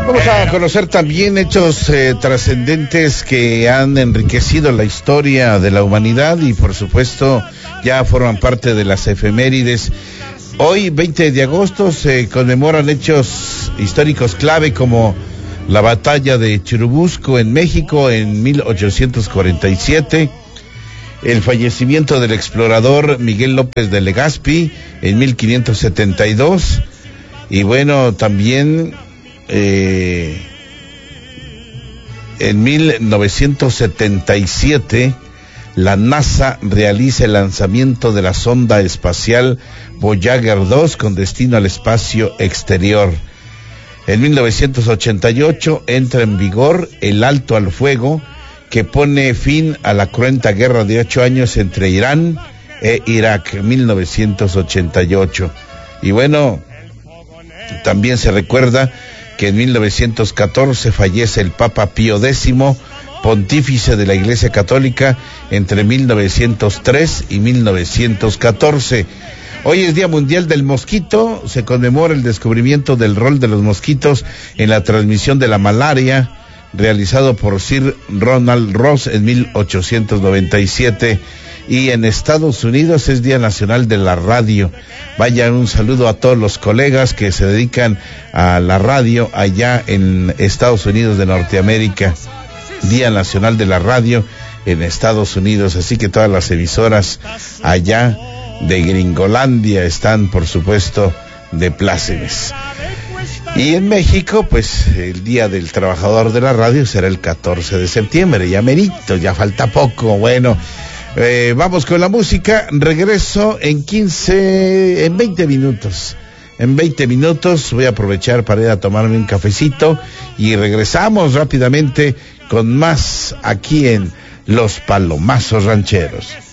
Vamos a conocer también hechos trascendentes que han enriquecido la historia de la humanidad y por supuesto ya forman parte de las efemérides. Hoy, 20 de agosto, se conmemoran hechos históricos clave como la batalla de Churubusco en México en 1847, el fallecimiento del explorador Miguel López de Legazpi en 1572, y bueno, también en 1977 la NASA realiza el lanzamiento de la sonda espacial Voyager 2 con destino al espacio exterior. En 1988 entra en vigor el alto al fuego que pone fin a la cruenta guerra de 8 años entre Irán e Irak, 1988. Y bueno, también se recuerda que en 1914 fallece el Papa Pío X, pontífice de la Iglesia Católica entre 1903 y 1914. Hoy es Día Mundial del Mosquito, se conmemora el descubrimiento del rol de los mosquitos en la transmisión de la malaria, realizado por Sir Ronald Ross en 1897. Y en Estados Unidos es Día Nacional de la Radio. Vaya, un saludo a todos los colegas que se dedican a la radio allá en Estados Unidos de Norteamérica. Día Nacional de la Radio en Estados Unidos, así que todas las emisoras allá de Gringolandia están, por supuesto, de plácemes. Y en México, pues, el Día del Trabajador de la Radio será el 14 de septiembre, ya merito, ya falta poco. Bueno, vamos con la música, regreso en 20 minutos. En 20 minutos voy a aprovechar para ir a tomarme un cafecito y regresamos rápidamente con más aquí en Los Palomazos Rancheros.